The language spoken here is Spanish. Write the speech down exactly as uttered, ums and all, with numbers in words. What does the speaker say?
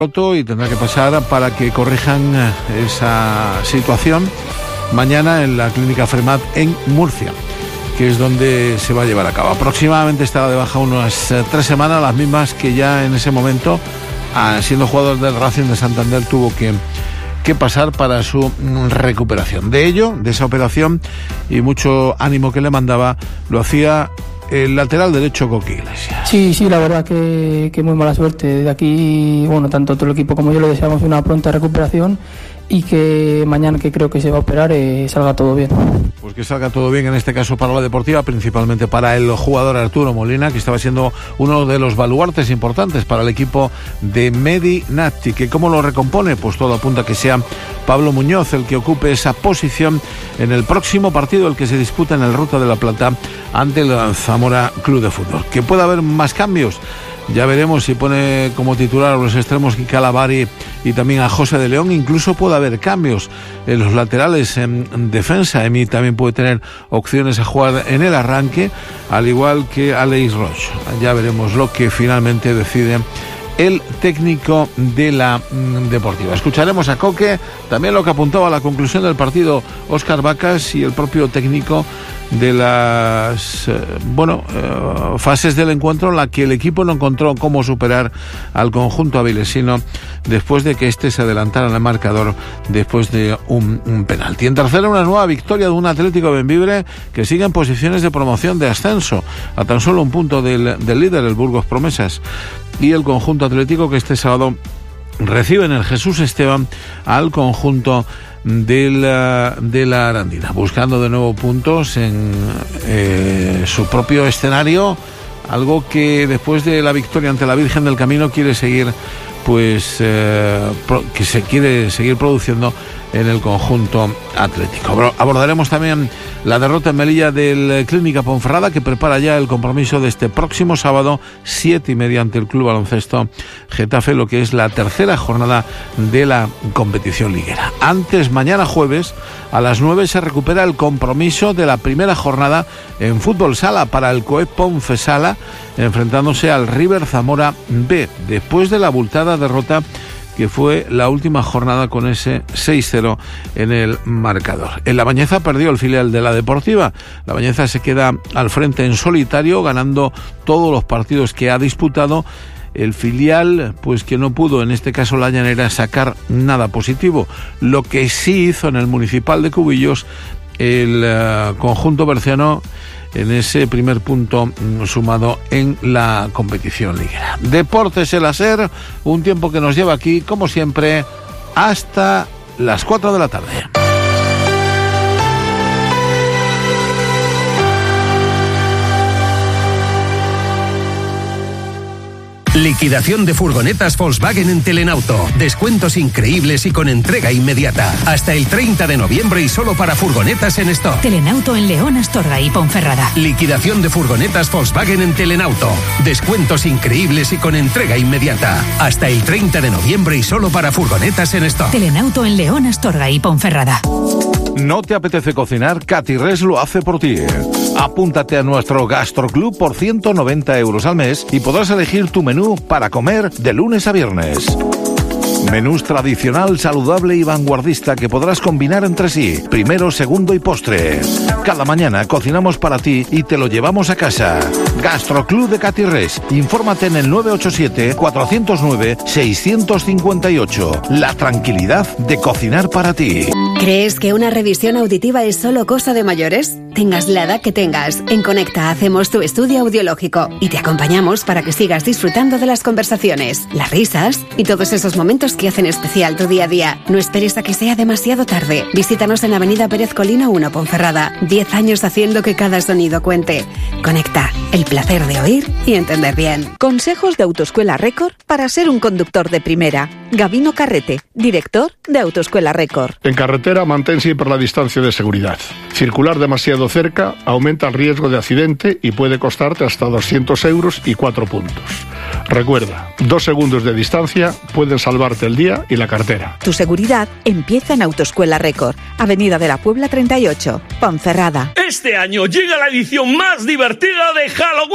roto y tendrá que pasar para que corrijan esa situación mañana en la clínica Fremat en Murcia, que es donde se va a llevar a cabo. Aproximadamente estará de baja unas eh, tres semanas, las mismas que ya en ese momento, ah, siendo jugador del Racing de Santander, tuvo que, que pasar para su recuperación. De ello, de esa operación y mucho ánimo que le mandaba, lo hacía el lateral derecho Coqui Iglesias. Sí, sí, la verdad que, que muy mala suerte. De aquí, bueno, tanto todo el equipo como yo le deseamos una pronta recuperación y que mañana, que creo que se va a operar, eh, salga todo bien. Pues que salga todo bien, en este caso para la deportiva, principalmente para el jugador Arturo Molina, que estaba siendo uno de los baluartes importantes para el equipo de Medi Natti, que cómo lo recompone, pues todo apunta a que sea Pablo Muñoz el que ocupe esa posición en el próximo partido, el que se disputa en el Ruta de la Plata ante el Zamora Club de Fútbol. Que pueda haber más cambios, ya veremos si pone como titular a los extremos Calavari y también a José de León. Incluso puede haber cambios en los laterales en defensa. Emi también puede tener opciones a jugar en el arranque, al igual que Alex Roche. Ya veremos lo que finalmente decide el técnico de la mm, Deportiva. Escucharemos a Coque, también lo que apuntaba a la conclusión del partido Óscar Vacas y el propio técnico de las eh, bueno eh, fases del encuentro en la que el equipo no encontró cómo superar al conjunto avilesino después de que éste se adelantara en el marcador después de un, un penalti. En tercera, una nueva victoria de un Atlético Bembibre que sigue en posiciones de promoción de ascenso, a tan solo un punto del, del líder, el Burgos Promesas, y el conjunto atlético que este sábado recibe en el Jesús Esteban al conjunto de la, de la Arandina, buscando de nuevo puntos en eh, su propio escenario, algo que después de la victoria ante la Virgen del Camino quiere seguir, pues eh, pro, que se quiere seguir produciendo en el conjunto atlético. Abordaremos también la derrota en Melilla del Clínica Ponferrada, que prepara ya el compromiso de este próximo sábado, siete y media, ante el Club Baloncesto Getafe, lo que es la tercera jornada de la competición liguera. Antes, mañana jueves, a las nueve, se recupera el compromiso de la primera jornada en fútbol sala para el COEP Ponfesala, enfrentándose al River Zamora B, después de la abultada derrota que fue la última jornada con ese seis cero en el marcador. En La Bañeza perdió el filial de la Deportiva. La Bañeza se queda al frente en solitario, ganando todos los partidos que ha disputado. El filial, pues que no pudo, en este caso la Llanera, sacar nada positivo. Lo que sí hizo en el Municipal de Cubillos el uh, conjunto berciano, en ese primer punto sumado en la competición liguera. Deportes El Aser, un tiempo que nos lleva aquí, como siempre, hasta las cuatro de la tarde. Liquidación de furgonetas Volkswagen en Telenauto. Descuentos increíbles y con entrega inmediata. Hasta el treinta de noviembre y solo para furgonetas en stock. Telenauto en León, Astorga y Ponferrada. Liquidación de furgonetas Volkswagen en Telenauto. Descuentos increíbles y con entrega inmediata. Hasta el treinta de noviembre y solo para furgonetas en stock. Telenauto en León, Astorga y Ponferrada. ¿No te apetece cocinar? Catirres lo hace por ti. Apúntate a nuestro Gastroclub por ciento noventa euros al mes y podrás elegir tu menú para comer de lunes a viernes. Menús tradicional, saludable y vanguardista que podrás combinar entre sí, primero, segundo y postre. Cada mañana cocinamos para ti y te lo llevamos a casa. Gastroclub de Catirres. Infórmate en el nueve ocho siete, cuatro cero nueve, seis cinco ocho. La tranquilidad de cocinar para ti. ¿Crees que una revisión auditiva es solo cosa de mayores? Tengas la edad que tengas, en Conecta hacemos tu estudio audiológico y te acompañamos para que sigas disfrutando de las conversaciones, las risas y todos esos momentos que hacen especial tu día a día. No esperes a que sea demasiado tarde. Visítanos en Avenida Pérez Colina uno, Ponferrada. Diez años haciendo que cada sonido cuente. Conecta, el placer de oír y entender bien. Consejos de Autoescuela Record para ser un conductor de primera. Gabino Carrete, director de Autoescuela Record. En carretera, mantén siempre la distancia de seguridad. Circular demasiado cerca aumenta el riesgo de accidente y puede costarte hasta doscientos euros y cuatro puntos. Recuerda, dos segundos de distancia pueden salvarte el día y la cartera. Tu seguridad empieza en Autoescuela Record, Avenida de la Puebla treinta y ocho, Ponferrada. Este año llega la edición más divertida de Halloween.